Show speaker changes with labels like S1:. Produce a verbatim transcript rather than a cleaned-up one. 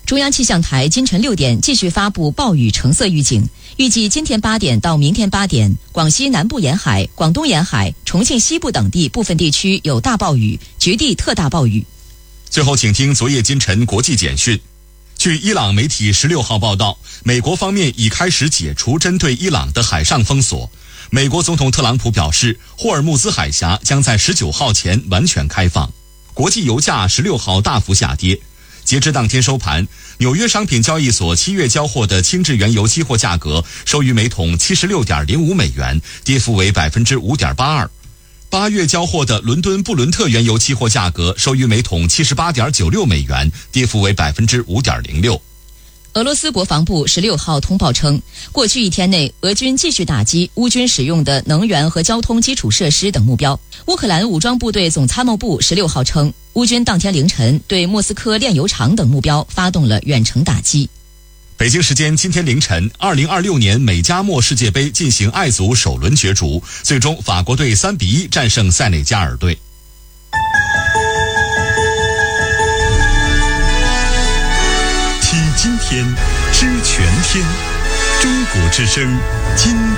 S1: 中央气象台今晨六点继续发布暴雨橙色预警，预计今天八点到明天八点，广西南部沿海、广东沿海、重庆西部等地部分地区有大暴雨，局地特大暴雨。
S2: 最后，请听昨夜今晨国际简讯。据伊朗媒体十六号报道，美国方面已开始解除针对伊朗的海上封锁。美国总统特朗普表示，霍尔木兹海峡将在十九号前完全开放。国际油价十六号大幅下跌。截至当天收盘，纽约商品交易所七月交货的轻质原油期货价格收于每桶七十六点零五美元，跌幅为百分之五点八二。八月交货的伦敦布伦特原油期货价格收于每桶七十八点九六美元，跌幅为百分之五点零六。
S1: 俄罗斯国防部十六号通报称，过去一天内，俄军继续打击乌军使用的能源和交通基础设施等目标。乌克兰武装部队总参谋部十六号称，乌军当天凌晨对莫斯科炼油厂等目标发动了远程打击。
S2: 北京时间今天凌晨，二零二六年美加墨世界杯进行爱组首轮角逐，最终法国队三比一战胜塞内加尔队。
S3: 听今天，知全天，中国之声今